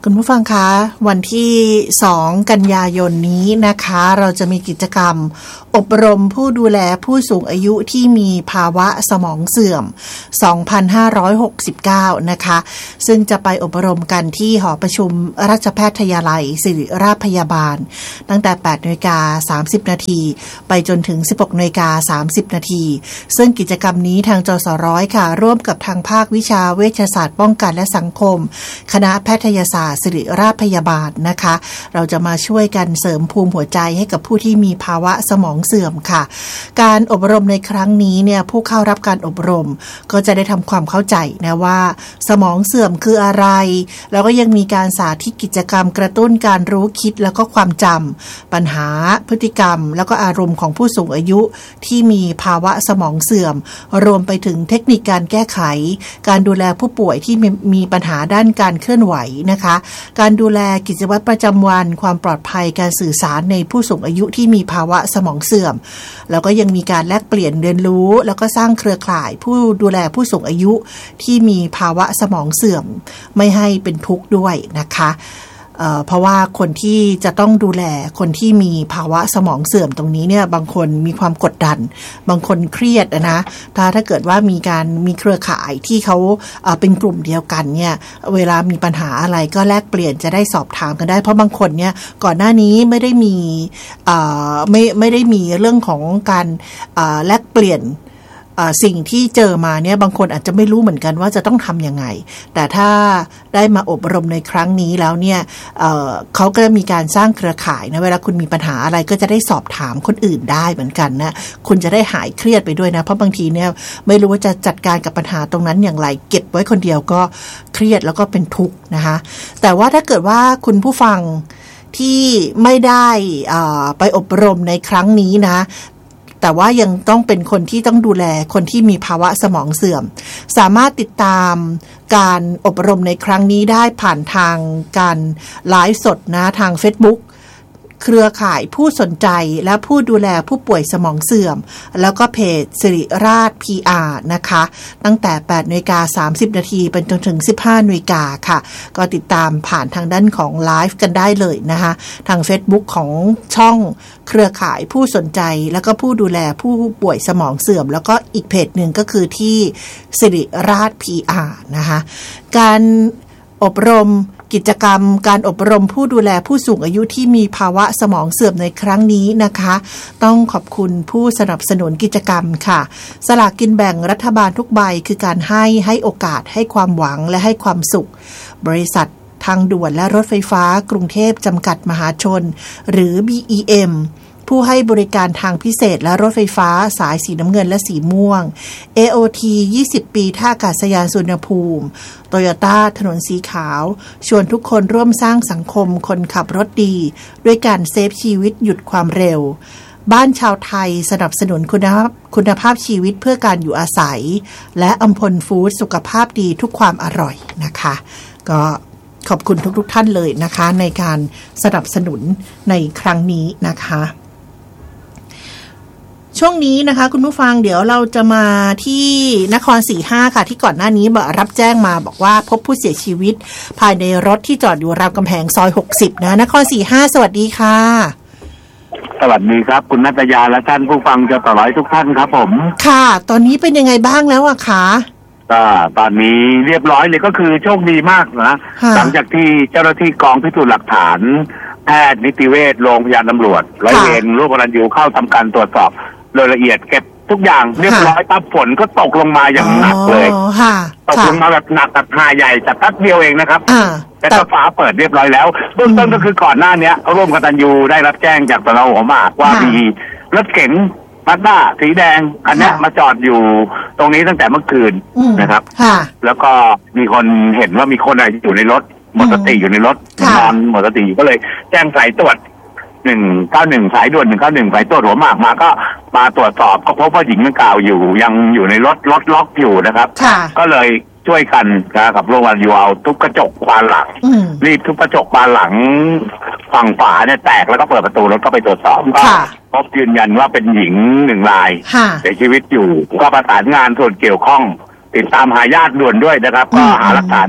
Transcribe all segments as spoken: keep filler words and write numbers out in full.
คุณผู้ฟังคะวันที่สองกันยายนนี้นะคะเราจะมีกิจกรรมอบรมผู้ดูแลผู้สูงอายุที่มีภาวะสมองเสื่อมสองพันห้าร้อยหกสิบเก้านะคะซึ่งจะไปอบรมกันที่หอประชุมราชแพทยาลัยศิริราชพยาบาลตั้งแต่ แปดนาฬิกาสามสิบนาทีไปจนถึง สิบหกนาฬิกาสามสิบนาทีซึ่งกิจกรรมนี้ทางจสร้อยค่ะร่วมกับทางภาควิชาเวชศาสตร์ป้องกันและสังคมคณะแพทยศาสตร์ศิริราชพยาบาลนะคะเราจะมาช่วยกันเสริมภูมิหัวใจให้กับผู้ที่มีภาวะสมองเสื่อมค่ะการอบรมในครั้งนี้เนี่ยผู้เข้ารับการอบรมก็จะได้ทำความเข้าใจนะว่าสมองเสื่อมคืออะไรแล้วก็ยังมีการสาธิตกิจกรรมกระตุ้นการรู้คิดแล้วก็ความจำปัญหาพฤติกรรมแล้วก็อารมณ์ของผู้สูงอายุที่มีภาวะสมองเสื่อมรวมไปถึงเทคนิคการแก้ไขการดูแลผู้ป่วยที่มีปัญหาด้านการเคลื่อนไหวนะคะการดูแลกิจวัตรประจำวันความปลอดภัยการสื่อสารในผู้สูงอายุที่มีภาวะสมองเสื่อมแล้วก็ยังมีการแลกเปลี่ยนเรียนรู้แล้วก็สร้างเครือข่ายผู้ดูแลผู้สูงอายุที่มีภาวะสมองเสื่อมไม่ให้เป็นทุกข์ด้วยนะคะเอ่อเพราะว่าคนที่จะต้องดูแลคนที่มีภาวะสมองเสื่อมตรงนี้เนี่ยบางคนมีความกดดันบางคนเครียดนะถ้าถ้าเกิดว่ามีการมีเครือข่ายที่เขาเอ่อเป็นกลุ่มเดียวกันเนี่ยเวลามีปัญหาอะไรก็แลกเปลี่ยนจะได้สอบถามกันได้เพราะบางคนเนี่ยก่อนหน้านี้ไม่ได้มีเอ่อไม่ไม่ได้มีเรื่องของการเอ่อแลกเปลี่ยนสิ่งที่เจอมาเนี่ยบางคนอาจจะไม่รู้เหมือนกันว่าจะต้องทำยังไงแต่ถ้าได้มาอบรมในครั้งนี้แล้วเนี่ย เอ่อ เขาก็มีการสร้างเครือข่ายนะเวลาคุณมีปัญหาอะไรก็จะได้สอบถามคนอื่นได้เหมือนกันนะคุณจะได้หายเครียดไปด้วยนะเพราะบางทีเนี่ยไม่รู้ว่าจะจัดการกับปัญหาตรงนั้นอย่างไรเก็บไว้คนเดียวก็เครียดแล้วก็เป็นทุกข์นะคะแต่ว่าถ้าเกิดว่าคุณผู้ฟังที่ไม่ได้ไปอบรมในครั้งนี้นะแต่ว่ายังต้องเป็นคนที่ต้องดูแลคนที่มีภาวะสมองเสื่อมสามารถติดตามการอบรมในครั้งนี้ได้ผ่านทางการไลฟ์สดนะทาง Facebookเครือข่ายผู้สนใจและผู้ดูแลผู้ป่วยสมองเสื่อมแล้วก็เพจศิริราช พี อาร์ นะคะตั้งแต่ แปดนาฬิกาสามสิบนาทีเป็นจนถึง สิบห้านาฬิกาค่ะก็ติดตามผ่านทางด้านของไลฟ์กันได้เลยนะคะทาง Facebook ของช่องเครือข่ายผู้สนใจแล้วก็ผู้ดูแลผู้ป่วยสมองเสื่อมแล้วก็อีกเพจหนึ่งก็คือที่ศิริราช พี อาร์ นะคะการอบรมกิจกรรมการอบรมผู้ดูแลผู้สูงอายุที่มีภาวะสมองเสื่อมในครั้งนี้นะคะต้องขอบคุณผู้สนับสนุนกิจกรรมค่ะสลากกินแบ่งรัฐบาลทุกใบคือการให้ให้โอกาสให้ความหวังและให้ความสุขบริษัททางด่วนและรถไฟฟ้ากรุงเทพจำกัดมหาชนหรือ บี อี เอ็มผู้ให้บริการทางพิเศษและรถไฟฟ้าสายสีน้ำเงินและสีม่วง เอ โอ ที ยี่สิบปีท่าอากาศยานสุวรรณภูมิ Toyota ถนนสีขาวชวนทุกคนร่วมสร้างสังคมคนขับรถดีด้วยการเซฟชีวิตหยุดความเร็วบ้านชาวไทยสนับสนุนคุณภาพคุณภาพชีวิตเพื่อการอยู่อาศัยและอำพลฟู้ดสุขภาพดีทุกความอร่อยนะคะก็ขอบคุณทุกๆ ท่านเลยนะคะในการสนับสนุนในครั้งนี้นะคะช่วงนี้นะคะคุณผู้ฟังเดี๋ยวเราจะมาที่นครสี่ห้าค่ะที่ก่อนหน้านี้รับแจ้งมาบอกว่าพบผู้เสียชีวิตภายในรถที่จอดอยู่รามคำแหงซอยหกสิบนะนครสี่ห้าสวัสดีค่ะสวัสดีครับคุณนัตยาและท่านผู้ฟังจะต่อร้อยทุกท่านครับผมค่ะตอนนี้เป็นยังไงบ้างแล้วอะคะก็ตอนนี้เรียบร้อยเลยก็คือโชคดีมากนะหลังจากที่เจ้าหน้าที่กองพิสูจน์หลักฐานแพทย์นิติเวชโรงพยาบาลตำรวจร้อยเวรร่วมกันอยู่เข้าทำการตรวจสอบโดยละเอียดเก็บทุกอย่างเรียบร้อยปั๊บฝนก็ตกลงมาอย่างหนักเลยตกลงมาแบบหนักแบบหาใหญ่แต่แป๊บเดียวเองนะครับแต่ก็ฟ้าเปิดเรียบร้อยแล้วเบื้องต้นก็คือก่อนหน้านี้ร่วมกตัญญูได้รับแจ้งจากสน.หัวหมากว่ามีรถเก๋งมาสด้าสีแดงอันนี้มาจอดอยู่ตรงนี้ตั้งแต่เมื่อคืนนะครับแล้วก็มีคนเห็นว่ามีคนอะไรอยู่ในรถหมดสติอยู่ในรถนอนหมดสติก็เลยแจ้งสายตรวจหนึ่งเก้าหนึ่งสายด่วนหนึ่งเก้าหนึ่งสายตรวจหัวหมากมาก็มาตรวจสอบก็พบว่าหญิงดังกล่าวอยู่ยังอยู่ในรถรถล็อกอยู่นะครับก็เลยช่วยกันกับโรงพยาบาลยูเอาทุบกระจกบานหลังรีบทุบกระจกบานหลังฝั่งฝาเนี่ยแตกแล้วก็เปิดประตูรถก็ไปตรวจสอบก็พบยืนยันว่าเป็นหญิงหนึ่งรายเสียชีวิตอยู่ก็ประสานงานส่วนเกี่ยวข้องติดตามหาญาติด่วนด้วยนะครับก็หาหลักฐาน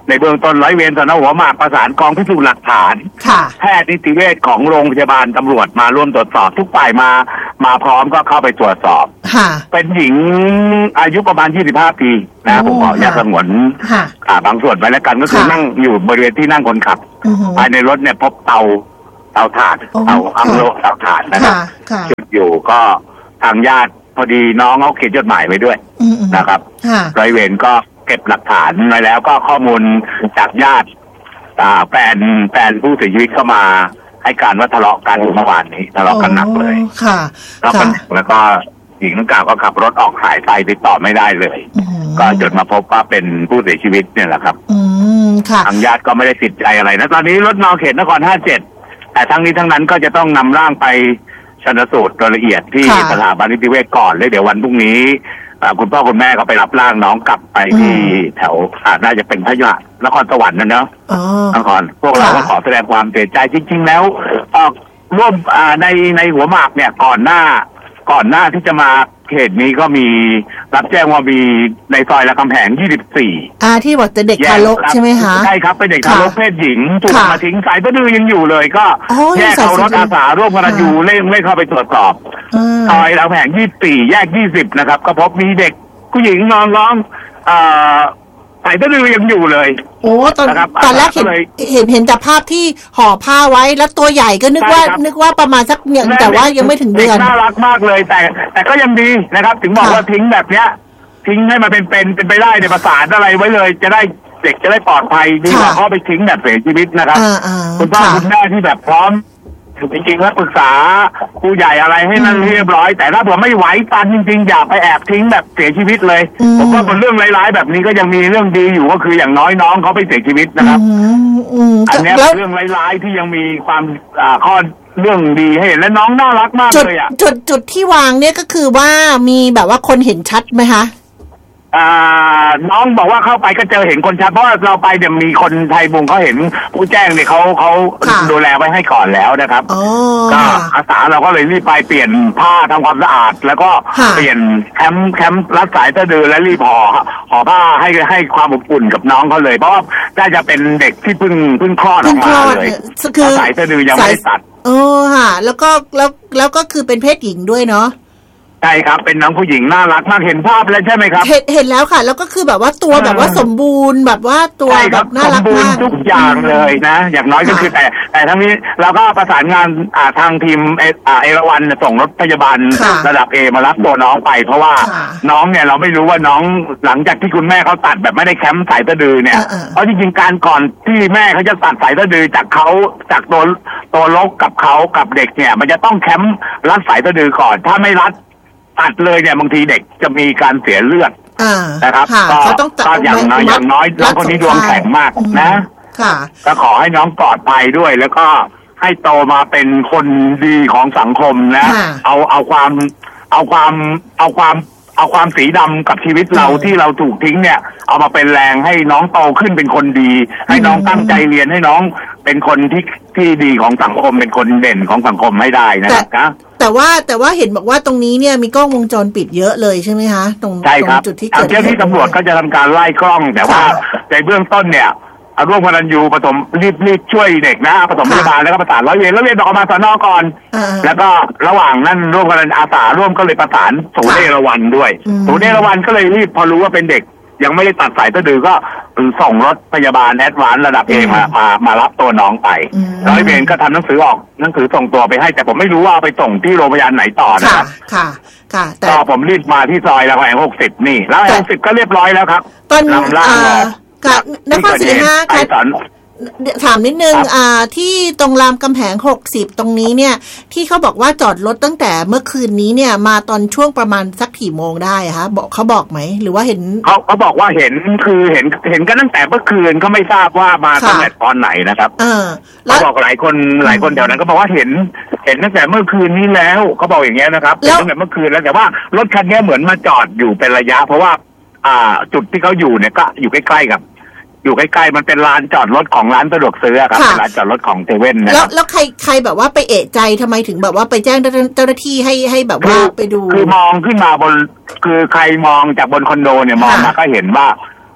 ในเบื้องต้นร้อยเวรสน.หัวหมากประสานกองพิสูจน์หลักฐานแพทย์นิติเวชของโรงพยาบาลตำรวจมาร่วมตรวจสอบทุกฝ่ายมามาพร้อมก็เข้าไปตรวจสอบเป็นหญิงอายุประมาณยี่สิบห้าปีนะผมขออนุญาตสงวนบางส่วนไปแล้วกันก็คือนั่งอยู่บริเวณที่นั่งคนขับภายในรถเนี่ยพบเตาเตาถ่านเตาอังโลเตาถ่านนะครับจุดอยู่ก็ทางญาติพอดีน้องเขาเขียนจดหมายไว้ด้วยนะครับร้อยเวรก็เก็บหลักฐานไว้แล้วก็ข้อมูลจากญาติแฟนแฟนผู้เสียชีวิตเข้ามาให้การว่าทะเลาะกันเมื่อวานนี้ทะเลาะกันหนักเลยค่ะแล้วก็แล้วก็หญิงนักข่าวก็ขับรถออกสายไปติดต่อไม่ได้เลยก็จนมาพบว่าเป็นผู้เสียชีวิตเนี่ยแหละครับทางญาติก็ไม่ได้ติดใจอะไรนะตอนนี้รถนอเขตนครห้าเจ็ดแต่ทั้งนี้ทั้งนั้นก็จะต้องนำร่างไปชันสูตรโดยละเอียดที่สถาบันนิติเวชก่อนเลยเดี๋ยววันพรุ่งนี้คุณพ่อคุณแม่ก็ไปรับร่างน้องกลับไปที่แถวน่าจะเป็นพระยานครสวรรค์นั่นเนาะนครพวกเราก็ขอแสดงความเสียใจจริงๆแล้วร่วมในในหัวหมากเนี่ยก่อนหน้าก่อนหน้าที่จะมาเขตนี้ก็มีรับแจ้งว่ามีในซอยรามคำแหงยี่สิบสี่อ่าที่บอกจะเด็กทารกใช่ไหมคะใช่ครับเป็นเด็กทารกเพศหญิงถูกมาทิ้งสายสะดือยังอยู่เลยก็แยกเอารถอาสาร่วมกันอยู่เร่งเร่งเข้าไปตรวจสอบซอยรามคำแหงยี่สิบสี่แยกยี่สิบนะครับก็พบมีเด็กผู้หญิงนอนร้องอ่าสายสะดือยังอยู่เลยโอ้ตอนตอนแรกเห็นเห็นเห็นแต่ภาพที่ห่อผ้าไว้แล้วตัวใหญ่ก็นึกว่านึกว่าประมาณสักเนี่ยแต่ว่ายังไม่ถึงเดือนน่ารักมากเลยแต่แต่ก็ยังดีนะครับถึงบอกว่าทิ้งแบบเนี้ยทิ้งให้มันเป็นเป็นเป็นไปได้ในประสานอะไรไว้เลยจะได้เด็กจะได้ปลอดภัยดีกว่าเขาไปทิ้งแบบเสียชีวิตนะครับคุณพ่อคุณแม่ที่แบบพร้อมจริงๆแล้วปรึกษาผู้ใหญ่อะไรให้นั่นเรียบร้อยแต่ถ้าผมไม่ไหวตันจริงๆอย่าไปแอบทิ้งแบบเสียชีวิตเลยผมว่าเป็นเรื่องร้ายๆแบบนี้ก็ยังมีเรื่องดีอยู่ก็คืออย่างน้อยน้องเขาไปเสียชีวิตนะครับอันนี้เป็นเรื่องร้ายๆที่ยังมีความข้อเรื่องดีให้เห็นและน้องน่ารักมากเลยอ่ะจุดจุดที่วางเนี่ยก็คือว่ามีแบบว่าคนเห็นชัดไหมคะอ่าน้องบอกว่าเข้าไปก็เจอเห็นคนชัดเพราะว่าเราไปเดี๋ยวมีคนไทยมุงเขาเห็นผู้แจ้งเนี่ยเขาเขาดูแลไว้ให้ก่อนแล้วนะครับก็อาสาเราก็เลยรีบไปเปลี่ยนผ้าทำความสะอาดแล้วก็เปลี่ยนแคมป์แคมป์รัดสายสะดือและรีบห่อห่อผ้าให้ให้ความอบอุ่นกับน้องเขาเลยเพราะว่าน่าจะเป็นเด็กที่เพิ่งเพิ่งคลอดออกมาเลยสายสะดือยังไม่ตัดเออค่ะแล้วก็แล้วแล้วก็คือเป็นเพศหญิงด้วยเนาะใช่ครับเป็นน้องผู้หญิงน่ารักมากเห็นภาพแล้วใช่ไหมครับเห็นเห็นแล้วค่ะแล้วก็คือแบบว่าตัวแบบว่าสมบูรณ์แบบว่าตัวแบบน่ารักมากทุกอย่างเลยนะอย่างน้อยก็คือแต่แต่ทั้งนี้เราก็ประสานงานทางทีมเอราวัณส่งรถพยาบาลระดับเอมารับตัวน้องไปเพราะว่าน้องเนี่ยเราไม่รู้ว่าน้องหลังจากที่คุณแม่เขาตัดแบบไม่ได้แคมป์สายสะดือเนี่ยเพราะจริงๆการก่อนที่แม่เขาจะตัดสายสะดือจากเขาจากตัวตัวลกกับเขากับเด็กเนี่ยมันจะต้องแคมป์รัดสายสะดือก่อนถ้าไม่รัดตัดเลยเนี่ยบางทีเด็กจะมีการเสียเลือดนะครับก็อย่างน้อยอย่างน้อยน้องคนนี้ดวงแข็งมากนะก็ขอให้น้องปลอดภัยด้วยแล้วก็ให้โตมาเป็นคนดีของสังคมนะเอาเอาความเอาความเอาความเอาความสีดำกับชีวิตเราที่เราถูกทิ้งเนี่ยเอามาเป็นแรงให้น้องโตขึ้นเป็นคนดีให้น้องตั้งใจเรียนให้น้องเป็นคนที่ที่ดีของสังคมเป็นคนเด่นของสังคมให้ได้นะครับแต่ว่าแต่ว่าเห็นบอกว่าตรงนี้เนี่ยมีกล้องวงจรปิดเยอะเลยใช่ไหมคะตรงตรงจุดที่เกิดเหตุเจ้าที่ตำรวจก็จะทำการไล่กล้องแต่ว่าในเบื้องต้นเนี่ยร่วมพลันยูผสมรีบรีบช่วยเด็กนะผสมพยาบาลแล้วก็ประสานร้อยเวรแล้วเวรออกมาสน.ก่อนแล้วก็ระหว่างนั้นร่วมพลันอาสาร่วมก็เลยประสานศูนย์เอราวัณด้วยศูนย์เอราวัณก็เลยรีบพอรู้ว่าเป็นเด็กยังไม่ได้ตัดสายสะดือก็ส่งรถพยาบาลแอดวานซ์ระดับเอมามามารับตัวน้องไปร้อยเวรก็ทำหนังสือออกหนังสือส่งตัวไปให้แต่ผมไม่รู้ว่าเอาไปส่งที่โรงพยาบาลไหนต่อนะครับค่ะค่ะแต่ก็ผมรีบมาที่ซอยรามคำแหงหกสิบนี่แล้วหกสิบก็เรียบร้อยแล้วครับตอนอ่าค่ะนครศรีห้าค่ะถามนิดนึงอ่าที่ตรงรามกำแหงหกสิบตรงนี้เนี่ยที่เขาบอกว่าจอดรถตั้งแต่เมื่อคืนนี้เนี่ยมาตอนช่วงประมาณสักกี่โมงได้คะบอกเขาบอกไหมหรือว่าเห็นเขาเขาบอกว่าเห็นคือเห็นเห็นกันตั้งแต่เมื่อคืนก็ไม่ทราบว่ามาตั้งแต่ตอนไหนนะครับเออเขาบอกหลายคนหลายคนแถวนั้นก็บอกว่าเห็นเห็นตั้งแต่เมื่อคืนนี้แล้วเขาบอกอย่างเงี้ยนะครับตั้งแต่เมื่อคืนแล้วแต่ว่ารถคันนี้เหมือนมาจอดอยู่เป็นระยะเพราะว่าอ่าจุดที่เขาอยู่เนี่ยก็อยู่ใกล้ๆกับอยู่ใกล้ๆมันเป็นลานจอดรถของร้านสะดวกซื้อครับเป็นลานจอดรถของเซเว่นนะแล้วแล้วใครใครแบบว่าไปเอะใจทำไมถึงแบบว่าไปแจ้งเจ้าหน้าที่ให้ให้แบบว่าไปดูคือมองขึ้นมาบนคือใครมองจากบนคอนโดเนี่ยมองมาก็เห็นว่า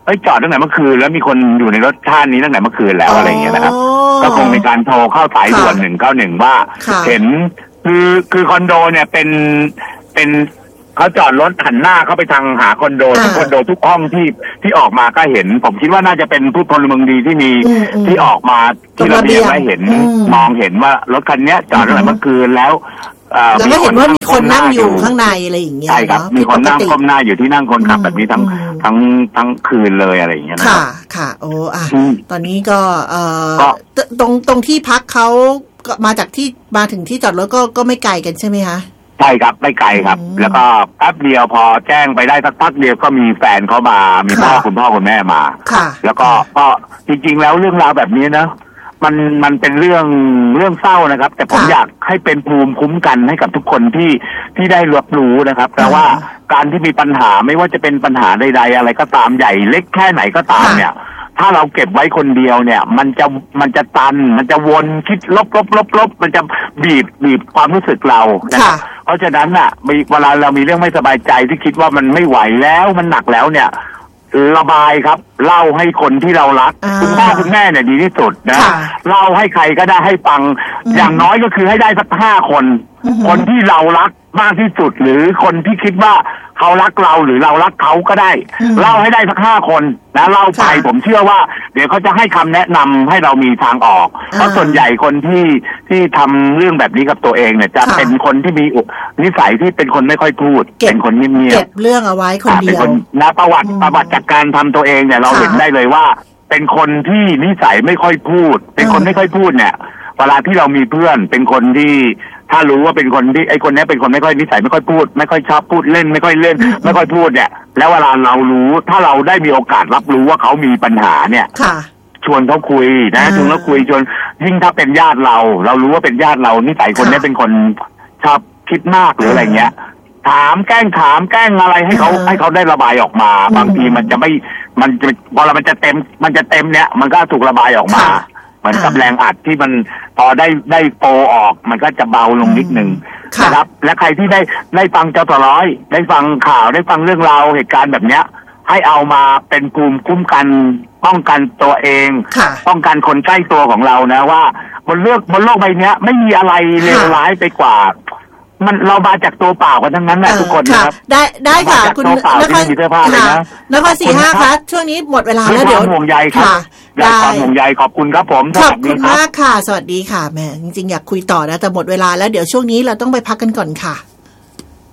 อ้ยจอดตั้งแต่เมื่อคืนแล้วมีคนอยู่ในรถท่านี้ตั้งแต่เมื่อคืนแล้วอะไรอย่างเงี้ยนะครับก็คงมีการโทรเข้าสายด่วนหนึ่งเก้าหนึ่งว่าเห็นคือคือคอนโดเนี่ยเป็นเป็นเขาจอดรถหันหน้าเข้าไปทางหาคอนโดที่คอนโดทุกห้องที่ที่ออกมาก็เห็นผมคิดว่าน่าจะเป็นผู้พลเมืองดีที่มีที่ออกมาที่ระเบียงได้เห็นมองเห็นว่ารถคันนี้จอดตั้งแต่เมื่อคืนแล้วแล้วก็เห็นว่ามีคนนั่งอยู่ข้างในอะไรอย่างเงี้ยใช่ครับมีคนนั่งก้มหน้าอยู่ที่นั่งคนขับแบบนี้ทั้งทั้งทั้งคืนเลยอะไรอย่างเงี้ยนะค่ะค่ะโอ้อ่ะตอนนี้ก็เอ่อตรงตรงที่พักเขามาจากที่มาถึงที่จอดรถก็ก็ไม่ไกลกันใช่ไหมคะใช่ครับไม่ไกลครับแล้วก็แป๊บเดียวพอแจ้งไปได้สักพักเดียวก็มีแฟนเขามามีพ่อคุณพ่อคุณแม่มาแล้วก็ก็จริงๆแล้วเรื่องราวแบบนี้นะมันมันเป็นเรื่องเรื่องเศร้านะครับแต่ผมอยากให้เป็นภูมิคุ้มกันให้กับทุกคนที่ที่ได้รับรู้นะครับแต่ว่าการที่มีปัญหาไม่ว่าจะเป็นปัญหาใดๆอะไรก็ตามใหญ่เล็กแค่ไหนก็ตามเนี่ยถ้าเราเก็บไว้คนเดียวเนี่ยมันจะมันจะตันมันจะวนคิดลบลบลบลบมันจะบีบบีบความรู้สึกเรานะครับเพราะฉะนั้นน่ะมีเวลาเรามีเรื่องไม่สบายใจที่คิดว่ามันไม่ไหวแล้วมันหนักแล้วเนี่ยระบายครับเล่าให้คนที่เรารักคุณพ่อคุณแม่เนี่ยดีที่สุดนะเล่าให้ใครก็ได้ให้ฟังอย่างน้อยก็คือให้ได้สักห้าคนคนที่เรารักมากที่สุดหรือคนที่คิดว่าเขารักเราหรือเรารักเขาก็ได้เล่าให้ได้สักห้าคนนะเล่าไปผมเชื่อว่าเดี๋ยวเขาจะให้คำแนะนำให้เรามีทางออกเพราะส่วนใหญ่คนที่ที่ทำเรื่องแบบนี้กับตัวเองเนี่ยจะเป็นคนที่มีนิสัยที่เป็นคนไม่ค่อยพูดเป็นคนเงียบๆเก็บเรื่องเอาไว้คนเดียวนะประวัติประวัติจากการทำตัวเองเนี่ยเราเห็นได้เลยว่าเป็นคนที่นิสัยไม่ค่อยพูดเป็นคนไม่ค่อยพูดเนี่ยเวลาที่เรามีเพื่อนเป็นคนที่ถ้ารู้ว่าเป็นคนที่ไอ้คนนี้เป็นคนไม่ค่อยนิสัยไม่ค่อยพูดไม่ค่อยชอบพูดเล่นไม่ค่อยเล่นไม่ค่อยพูดเนี่ยแล้วเวลาเรารู้ถ้าเราได้มีโอกาสรับรู้ว่าเขามีปัญหาเนี่ยชวนเขาคุยนะชวนเขาคุยชวนยิ่งถ้าเป็นญาติเราเรารู้ว่าเป็นญาติเรานิสัยคนนี้เป็นคนชอบคิดมากหรืออะไรเงี้ยถามแกล้งถามแกล้งอะไรให้เขาให้เขาได้ระบายออกมาบางทีมันจะไม่มันจะพอเรามันจะเต็มมันจะเต็มเนี่ยมันก็ถูกระบายออกมาเหมือนกับแรงอัดที่มันพอได้ได้โปรออกมันก็จะเบาลงนิดนึงนะครับและใครที่ได้ได้ฟังเจ้าตัวร้อยได้ฟังข่าวได้ฟังเรื่องราวเหตุการณ์แบบเนี้ยให้เอามาเป็นภูมิคุ้มกันป้องกันตัวเองป้องกันคนใกล้ตัวของเรานะว่าบนเลือกบนโลกใบนี้ไม่มีอะไรเลวร้ายไปกว่ามันเรามาจากตัวเปล่ากันทั้งนั้นแหละทุกคนนะครับได้ได้ค่ะคุณนครนครสี่ห้าคะช่วงนี้หมดเวลาแล้วเดี๋ยวห่วงใยค่ะได้ความห่วงใยขอบคุณครับผมขอบคุณมากค่ะสวัสดีค่ะแม่จริงๆอยากคุยต่อนะแต่หมดเวลาแล้วเดี๋ยวช่วงนี้เราต้องไปพักกันก่อนค่ะ